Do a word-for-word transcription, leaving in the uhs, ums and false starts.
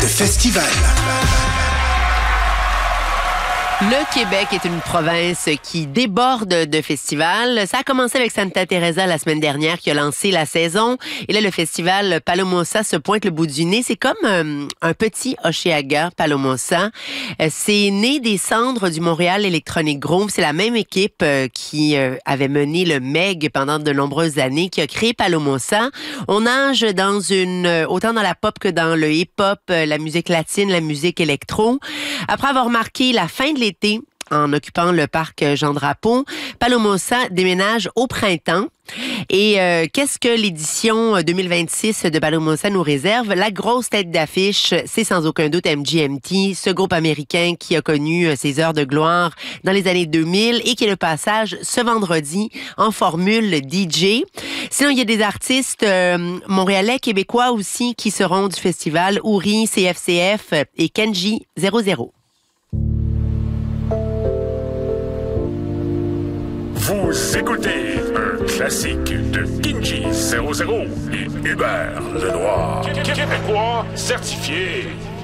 de festival. Le Québec est une province qui déborde de festivals. Ça a commencé avec Santa Teresa la semaine dernière qui a lancé la saison. Et là, le festival Palomosa se pointe le bout du nez. C'est comme euh, un petit Osheaga, Palomosa. Euh, c'est né des cendres du Montréal Electronic Groove. C'est la même équipe euh, qui euh, avait mené le M E G pendant de nombreuses années, qui a créé Palomosa. On nage dans une, euh, autant dans la pop que dans le hip-hop, euh, la musique latine, la musique électro. Après avoir marqué la fin de l'été en occupant le parc Jean-Drapeau, Palomosa déménage au printemps. Et euh, qu'est-ce que l'édition deux mille vingt-six de Palomosa nous réserve? La grosse tête d'affiche, c'est sans aucun doute M G M T, ce groupe américain qui a connu ses heures de gloire dans les années deux mille et qui est le passage ce vendredi en formule D J. Sinon, il y a des artistes euh, montréalais, québécois aussi qui seront du festival, Ouri, C F C F et Kenji zéro zéro. Vous écoutez un classique de Kenji zéro zéro et Hubert Lenoir. Québécois certifié.